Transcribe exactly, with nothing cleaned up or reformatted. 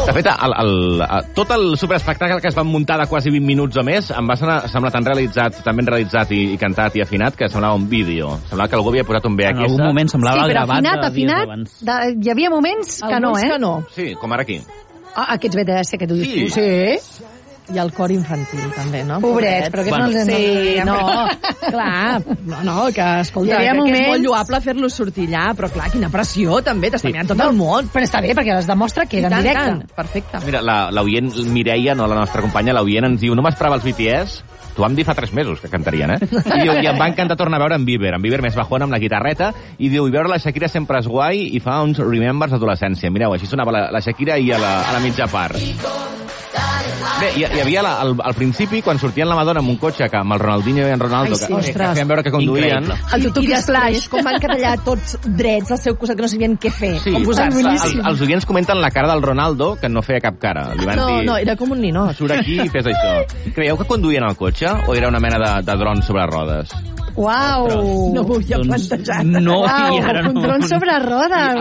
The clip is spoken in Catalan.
De fet, el, el, el, tot el superespectacle que es van muntar de quasi vint minuts o més em va semblar tan realitzat, tan ben realitzat i, i cantat i afinat que semblava un vídeo. Semblava que algú havia posat un V H S. En algun moment semblava sí, gravat afinat, de dies afinat, abans. de, hi havia moments que no, eh? que no. Sí, com ara aquí. Ah, aquests V H S que tu dius Sí. tu. Sí. I el cor infantil, també, no? Pobrets, però aquests Bueno, no els hem Sí, no, clar, no, no, que escolta, Hi havia que, que és moments- molt lloable fer-los sortir allà, però clar, quina pressió, també, t'està Sí. mirant tot el món. Però està bé, perquè es demostra que I era en tant, directe. tant, perfecte. Mira, la- l'oient Mireia, no la nostra companya, l'oient ens diu, no m'esperava els B T S, t'ho vam dir fa tres mesos que cantarien, eh? I, diu, i em va encantar tornar a veure en Bieber, en Bieber més bajón amb la guitarreta, i diu, i veure la Shakira sempre és guai i fa uns remembers d'adolescència. Mireu, així sonava la, la Shakira i a la, a la mitja part. Bé, hi, hi havia la, al, al principi, quan sortien la Madonna amb un cotxe que amb el Ronaldinho i en Ronaldo, Ai, sí, que, que ostres. feien veure que conduïen... Increïble. El tutuki I splash, després, com van quedar allà tots drets al seu costat, que no sabien què fer, Sí, com posar-se. els, els oients comenten la cara del Ronaldo, que no feia cap cara. Li van No, dir, no, era com un ninot. surt aquí i fes això. Creieu que conduïen el cotxe o era una mena de, de dron sobre rodes? Uau! No m'ho havia Doncs plantejat. no, Uau, i ara no. un dron sobre rodes.